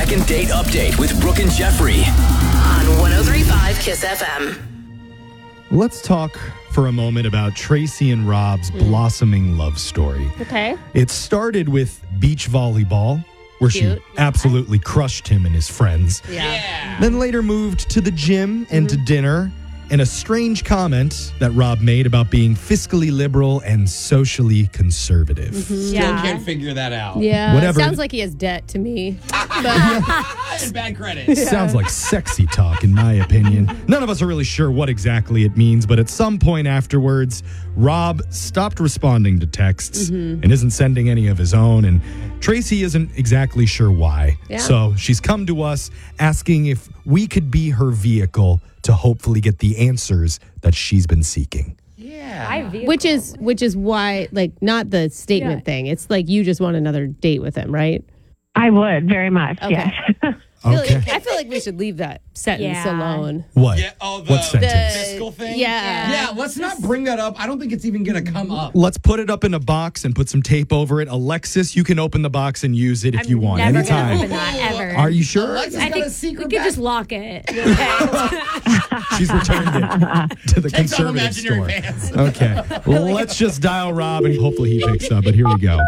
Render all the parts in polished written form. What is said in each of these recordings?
second date update with Brooke and Jeffrey on 103.5 Kiss FM. Let's talk for a moment about Tracy and Rob's blossoming love story. Okay. It started with beach volleyball, where Cute. she absolutely crushed him and his friends. Yeah. Then later moved to the gym and to dinner, and a strange comment that Rob made about being fiscally liberal and socially conservative. Still can't figure that out. Yeah. Whatever. Sounds like he has debt to me. But And bad credit. Sounds like sexy talk, in my opinion. None of us are really sure what exactly it means, but at some point afterwards, Rob stopped responding to texts and isn't sending any of his own, and Tracy isn't exactly sure why. Yeah. So she's come to us asking if we could be her vehicle to hopefully get the answers that she's been seeking. which is why, like, not the statement thing. It's like you just want another date with him, right? I would very much, Okay. yes. Okay. I feel like we should leave that sentence alone. What? Yeah, oh, the What sentence? fiscal thing? Yeah. Yeah, let's not bring that up. I don't think it's even going to come up. Let's put it up in a box and put some tape over it. Alexis, you can open the box and use it if you want. Never Anytime. gonna open that ever. Are you sure? Alexis I got think a secret we could back- just lock it. She's returned it to the Take some conservative store. imaginary pants. Okay. Well, let's just dial Rob and hopefully he picks up. But here we go.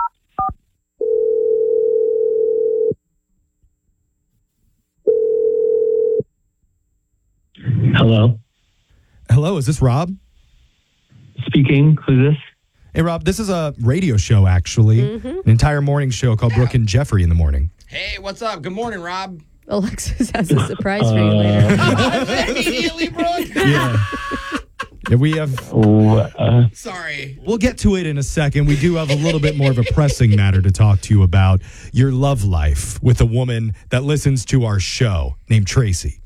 Hello. Hello, is this Rob? Speaking. Who's this? Hey, Rob, this is a radio show, actually. An entire morning show called Brooke and Jeffrey in the morning. Hey, what's up? Good morning, Rob. Alexis has a surprise for you later. Immediately, Brooke. Yeah. Yeah, we have. Sorry. We'll get to it in a second. We do have a little bit more of a pressing matter to talk to you about your love life with a woman that listens to our show named Tracy.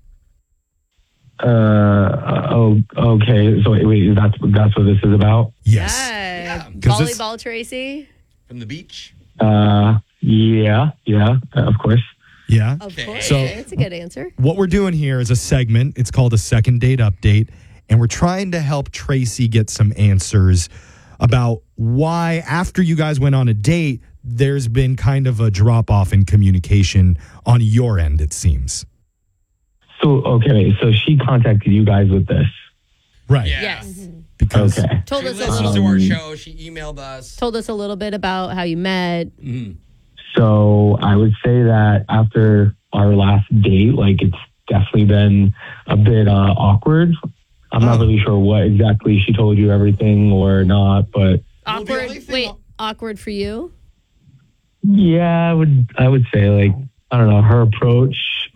Okay. So wait, that's what this is about? Yes. Yeah. 'Cause this- Volleyball, Tracy. From the beach? Yeah, of course. Yeah. Of course. So- That's a good answer. What we're doing here is a segment. It's called a second date update. And we're trying to help Tracy get some answers about why, after you guys went on a date, there's been kind of a drop off in communication on your end, it seems. So she contacted you guys with this. Right. Yeah. Yes. Because Okay. Told She us listens to our show. She emailed us. told us a little bit about how you met. So I would say that after our last date, like, it's definitely been a bit awkward. I'm not really sure what exactly she told you, everything or not, but Well, the Awkward. only thing- Wait, awkward for you? yeah, I would say, like, I don't know, her approach.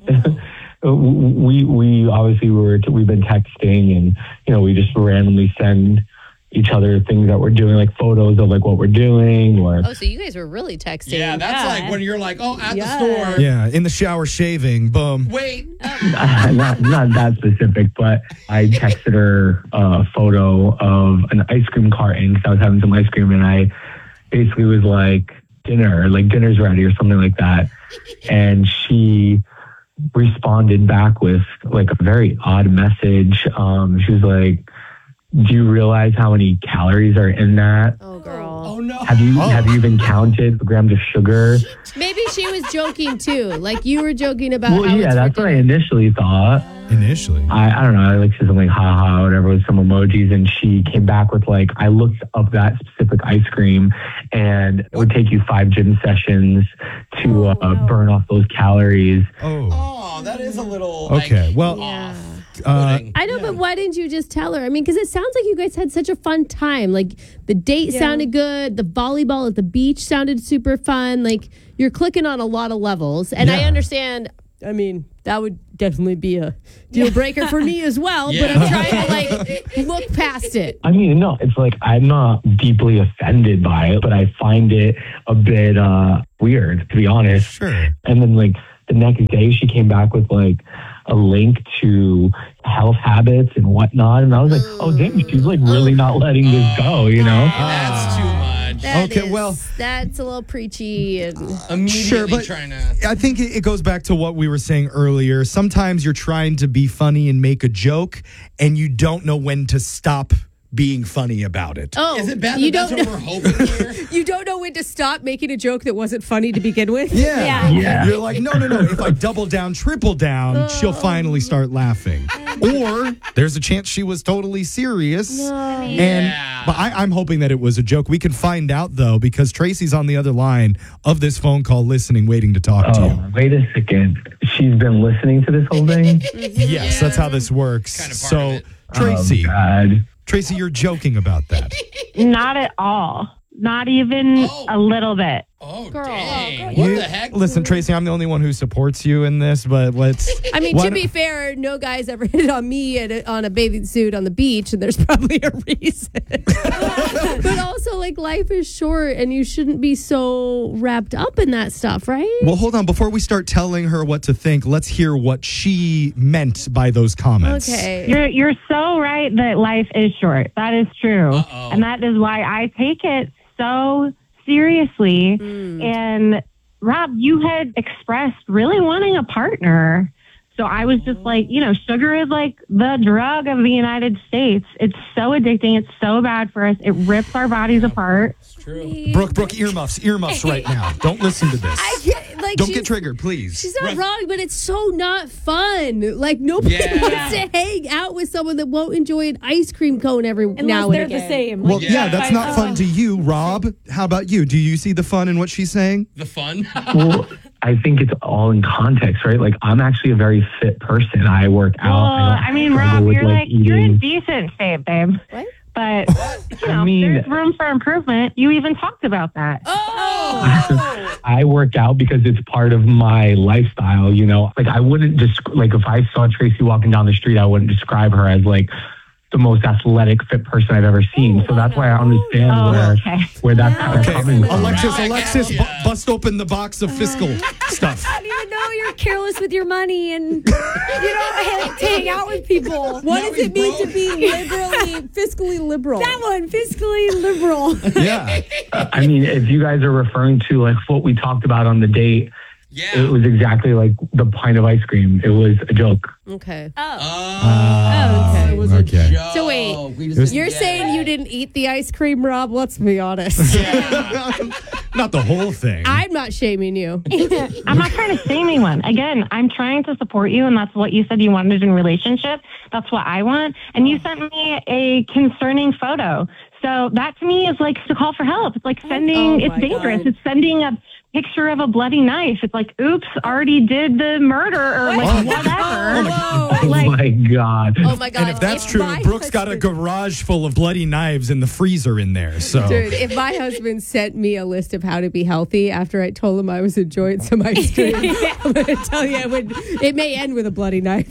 we obviously we've been texting, and we just randomly send each other things that we're doing, like photos of like what we're doing, or Oh, so you guys were really texting. Yeah, that's like when you're like, oh, at Yeah. the store. yeah, in the shower shaving, boom. Wait. not that specific, but I texted her a photo of an ice cream carton because I was having some ice cream, and I basically was like, dinner's ready or something like that, and she responded back with like a very odd message. She was like, do you realize how many calories are in that? Oh, girl. Oh, no. Have you even counted the grams of sugar? Maybe she was joking too. Like you were joking about. Well, how yeah, it's that's for what I dinner. initially thought. Initially. I don't know. I like said something like haha, whatever, with some emojis, and she came back with like, I looked up that specific ice cream, and it would take you 5 gym sessions to burn off those calories. Oh. Oh, that is a little. Okay, like, well, off. I know, but why didn't you just tell her? I mean, because it sounds like you guys had such a fun time. Like the date sounded good. The volleyball at the beach sounded super fun. Like you're clicking on a lot of levels. And I Yeah. understand. I mean, that would definitely be a deal breaker for me as well. But Yeah. I'm trying to like look past it. I mean, no, it's like I'm not deeply offended by it, but I find it a bit weird, to be honest. Sure. And then like the next day, she came back with like a link to health habits and whatnot, and I was like, oh dang, she's like really not letting this go, you know? That's too much. That Okay, is- well- that's a little preachy. And Immediately Sure, but trying to. I think it goes back to what we were saying earlier. Sometimes you're trying to be funny and make a joke, and you don't know when to stop being funny about it. Oh, Is it bad you that don't that's know, what we're hoping here? You don't know when to stop making a joke that wasn't funny to begin with. Yeah. Yeah. You're like, no. If I double down, triple down, she'll finally start laughing. Or there's a chance she was totally serious. But I'm hoping that it was a joke. We can find out, though, because Tracy's on the other line of this phone call listening, waiting to talk to you. Oh, wait a second. She's been listening to this whole thing? Yes, that's how this works. Kind of part So, of it. Tracy, Oh, God. Tracy, you're joking about that. Not at all. Not even a little bit. Oh, Girl. dang. You- What the heck? Listen, Tracy, I'm the only one who supports you in this, but let's. I mean, why to be don't- fair, no guy's ever hit on me on a bathing suit on the beach, and there's probably a reason. but also, like, life is short and you shouldn't be so wrapped up in that stuff, right? Well, hold on. Before we start telling her what to think, let's hear what she meant by those comments. Okay. You're so right that life is short. That is true. And that is why I take it so seriously. And Rob, you had expressed really wanting a partner. So I was just like, sugar is like the drug of the United States. It's so addicting. It's so bad for us. It rips our bodies apart. Brooke, earmuffs right now. Don't listen to this. Don't she's- get triggered, please. She's not wrong, but it's so not fun. Like, nobody wants to hang out with someone that won't enjoy an ice cream cone every now Unless and they're again. the same. Well, yeah, that's not fun to you, Rob. How about you? Do you see the fun in what she's saying? The fun? Well, I think it's all in context, right? Like, I'm actually a very fit person. I work out. Well, I mean, struggle Rob, with, you're you're in eating. decent shape, babe. What? But, I mean- there's room for improvement. You even talked about that. I work out because it's part of my lifestyle, Like, I wouldn't just, like, if I saw Tracy walking down the street, I wouldn't describe her as, like, the most athletic, fit person I've ever seen. So that's why I understand where that's kind of coming from. Alexis, bust open the box of fiscal stuff. I don't even know you're careless with your money and you don't hang out with people. What does it mean to be fiscally liberal? That one, fiscally liberal. Yeah. I mean, if you guys are referring to, like, what we talked about on the date, Yeah. it was exactly like the pint of ice cream. It was a joke. Okay. Oh, it was a okay. joke. So wait, We just didn't You're get saying it. you didn't eat the ice cream, Rob? Let's be honest. Not the whole thing. I'm not shaming you. I'm not trying to shame anyone. Again, I'm trying to support you, and that's what you said you wanted in a relationship. That's what I want. And you sent me a concerning photo. So that to me is like a call for help. It's like sending, it's dangerous. God. It's sending a picture of a bloody knife. It's like, oops, already did the murder or like whatever. Oh Like, my God. Oh my God. And if that's true, my Brooke's got a husband- garage full of bloody knives in the freezer in there. So Dude, if my husband sent me a list of how to be healthy after I told him I was enjoying some ice cream, I'm going to tell you it may end with a bloody knife.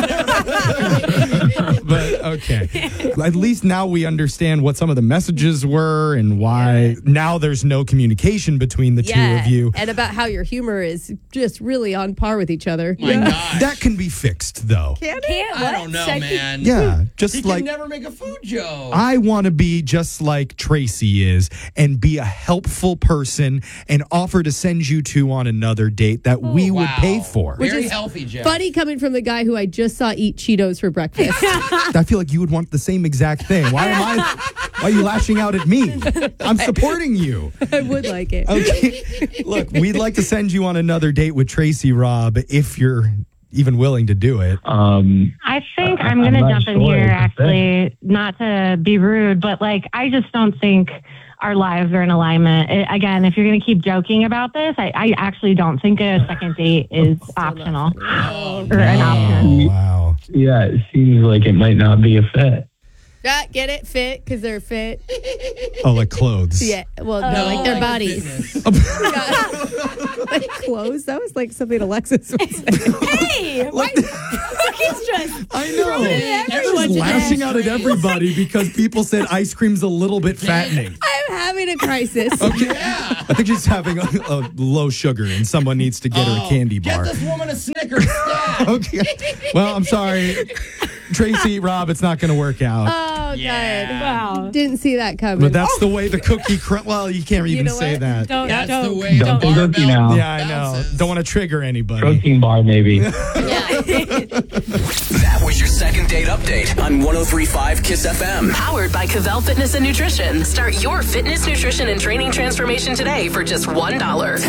But okay. At least now we understand what some of the messages were and why now there's no communication between the two of you. And about how your humor is just really on par with each other. My gosh. That can be fixed though. I don't know, man. Yeah, just He like can never make a food joke. I want to be just like Tracy is and be a helpful person and offer to send you two on another date that we would Wow. pay for. Very is healthy, Jeff. Funny coming from the guy who I just saw eat Cheetos for breakfast. I feel like you would want the same exact thing. Why are you lashing out at me? I'm supporting you. I would like it. Okay. Look, we'd like to send you on another date with Tracy, Rob, if you're even willing to do it. I think I'm going to not jump in sure here, it's a actually, not to be rude, but like, I just don't think our lives are in alignment. Again, if you're going to keep joking about this, I actually don't think a second date is optional or an option. Wow. Yeah, it seems like it might not be a fit. Get it? Fit? Because they're fit? Oh, like clothes. Yeah. Well, no, like their bodies. fitness. Like clothes? That was like something Alexis would say. Hey, why? It's just I know. everyone Just today. lashing out at everybody because people said ice cream's a little bit fattening. I'm having a crisis. Okay. I think she's having a low sugar and someone needs to get her a candy bar. Get this woman a Snickers. Stat. Okay. Well, I'm sorry. Tracy, Rob, it's not going to work out. Oh, Yeah. God. Wow. Didn't see that coming. But that's the way the cookie well, you can't even know say what? that. That's the Don't. way Don't the be cookie now. barbell Yeah, I know. bounces. Don't want to trigger anybody. Protein bar, maybe. That was was your second date update on 103.5 Kiss FM. Powered by Cavell Fitness and Nutrition. Start your fitness, nutrition, and training transformation today for just $1.